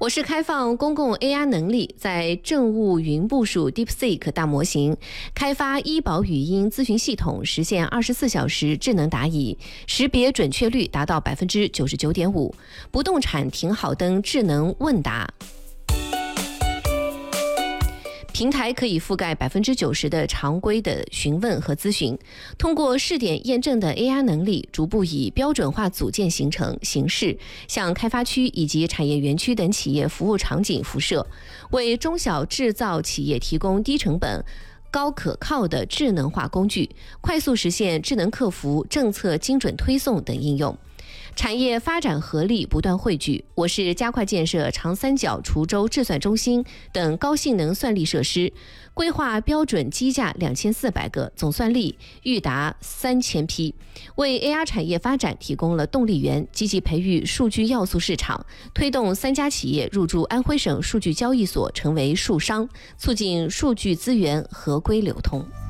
我市开放公共 AI 能力，在政务云部署 DeepSeek 大模型，开发医保语音咨询系统，实现24小时智能答疑，识别准确率达到 99.5%。不动产停好灯智能问答。平台可以覆盖 90% 的常规的询问和咨询，通过试点验证的 AI 能力，逐步以标准化组件形式向开发区以及产业园区等企业服务场景辐射，为中小制造企业提供低成本、高可靠的智能化工具，快速实现智能客服、政策精准推送等应用。产业发展合力不断汇聚，我市加快建设长三角、滁州智算中心等高性能算力设施，规划标准机架2400个，总算力逾达3000批，为 AI 产业发展提供了动力源，积极培育数据要素市场，推动3家企业入驻安徽省数据交易所，成为数商，促进数据资源合规流通。